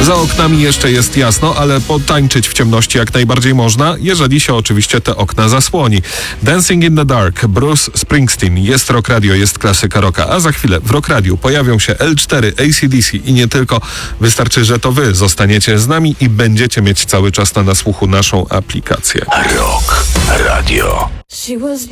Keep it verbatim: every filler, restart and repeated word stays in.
Za oknami jeszcze jest jasno, ale potańczyć w ciemności jak najbardziej można, jeżeli się oczywiście te okna zasłoni. Dancing in the Dark, Bruce Springsteen, jest Rock Radio, jest klasyka rocka, a za chwilę w Rock Radio pojawią się L cztery, A C D C i nie tylko. Wystarczy, że to wy zostaniecie z nami i będziecie mieć cały czas na nasłuchu naszą aplikację. Rock Radio. She was